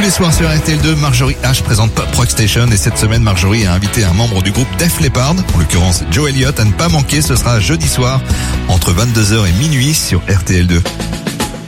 les soirs sur RTL2, Marjorie H présente Pop Rock Station et cette semaine, Marjorie a invité un membre du groupe Def Leppard, en l'occurrence Joe Elliott, à ne pas manquer. Ce sera jeudi soir entre 22h et minuit sur RTL2.